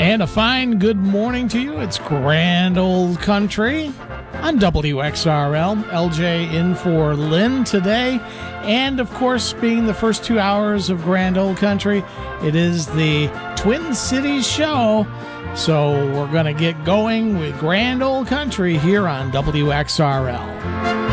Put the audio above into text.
And a fine good morning to you. It's Grand Old Country on WXRL. LJ in for Lynn today. And, of course, being the first 2 hours of Grand Old Country, it is the Twin Cities show. So we're going to get going with Grand Old Country here on WXRL.